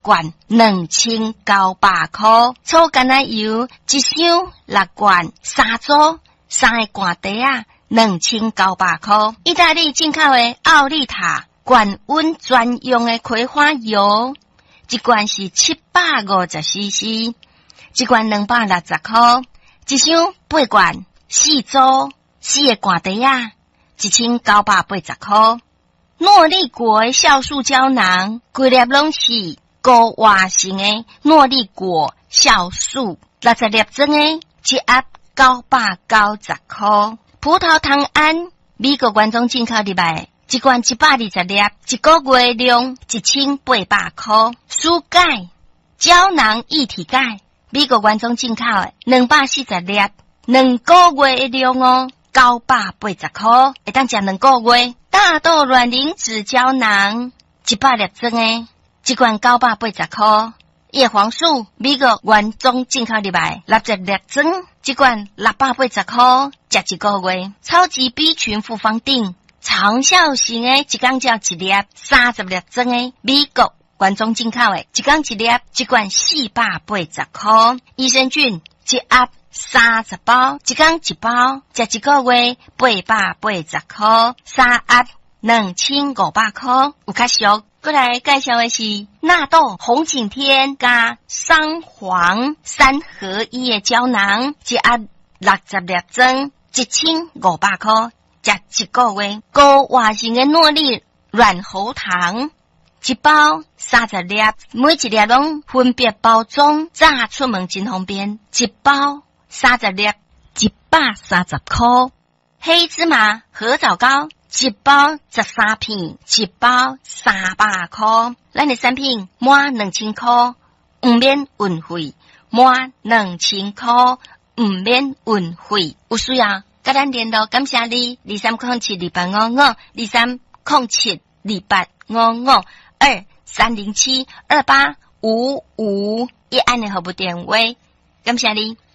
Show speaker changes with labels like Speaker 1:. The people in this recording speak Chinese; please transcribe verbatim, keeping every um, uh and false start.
Speaker 1: 罐两千九百块，草橄榄油一箱六罐，三组三个罐底啊，两千九百块。意大利进口的奥利塔高温专用的葵花油，一罐是七百五十 C C， 一罐两百六十块，一箱八罐，四组四个罐底啊，一千九百八十块。诺丽果的酵素胶囊，规粒拢是高活性的诺丽果酵素，六十粒装的，一盒九百九十块。葡萄糖胺，美国原装进口入来，一罐一百二十粒，一个月量一千八百块。舒钙胶囊一体钙，美国原装进口的，两百四十粒，两个月的量哦，九百八十块，会当食两个月。大豆卵磷脂胶囊，一百粒装的，一罐九百八十块。叶黄素，美国原装进口入来，六十粒装，一罐六百八十块，食一个月。超级 B 群复方定，长效型的，一工照一粒，三十粒装的，美国原装进口的，一工一粒，一罐四百八十块。益生菌，一盒三十包，一工一包，食一个月，八百八十块，三盒两千五百块，有较俗。过来介绍的是纳豆红景天加桑黄三合一的胶囊，一盒六十粒装，一千五百块，食一个月。高活性的诺丽软喉糖，一包三十粒，每一粒拢分别包装，炸出门真方便。一包三十粒，一百三十块。黑芝麻合枣糕，一包十三片，一包三百块。咱的产品满两千块，唔免运费；满两千块，唔免运费。有需要跟咱联络，感谢你。二三零七二八五五，二三零七二八五五，二三零七二八五五，一按的服务电话，感谢你。